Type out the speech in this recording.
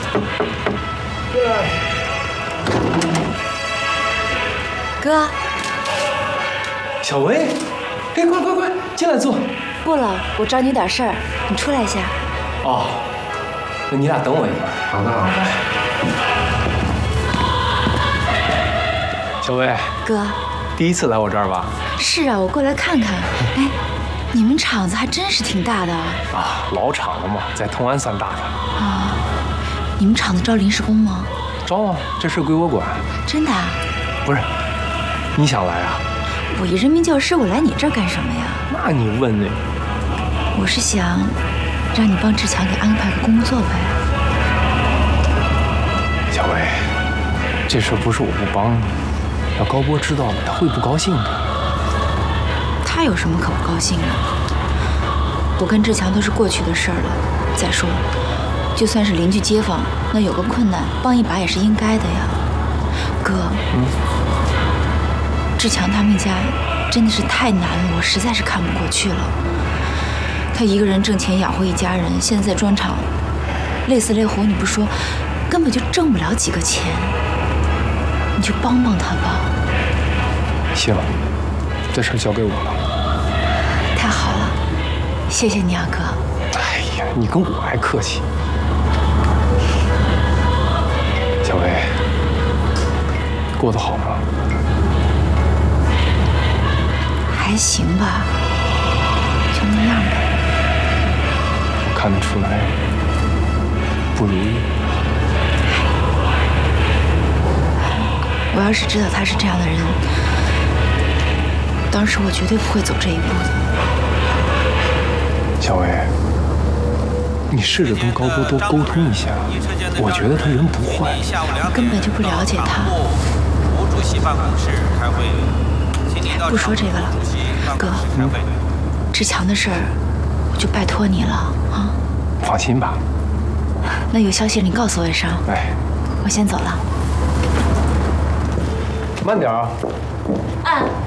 哥， 小薇，哎，快，进来坐。 不了，我找你有点事儿，你出来一下。 哦，那你俩等我一会儿。好的。小薇， 哥， 第一次来我这儿吧？ 是啊，我过来看看。哎，你们厂子还真是挺大的啊。 啊，老厂了嘛，在同安算大的。 啊，你们厂子招临时工吗？ 招啊，这事归我管。 真的啊？ 不是，你想来啊？ 我一人民教师，我来你这儿干什么呀？ 那你问呢？ 我是想让你帮志强给安排个工作呗。 小薇，这事不是我不帮你，要高波知道了，他会不高兴的。 他有什么可不高兴的？我跟志强都是过去的事儿了。再说，就算是邻居街坊，那有个困难帮一把也是应该的呀。哥，志强他们家真的是太难了，我实在是看不过去了。他一个人挣钱养活一家人，现在在砖厂累死累活，你不说，根本就挣不了几个钱。你就帮帮他吧。 行，这事交给我了。 太好了，谢谢你啊，哥。 哎呀，你跟我还客气。小薇，过得好吗？ 还行吧，就那样吧。 我看得出来，不如意。 我要是知道他是这样的人，当时我绝对不会走这一步的。 小薇，你试着跟高波多沟通一下，我觉得他人不坏。 我根本就不了解他。 吴主席办公室开会， 不说这个了，哥，志强的事儿，我就拜托你了啊。 放心吧。 那有消息你告诉我一声。 哎， 我先走了。 慢点啊。 嗯。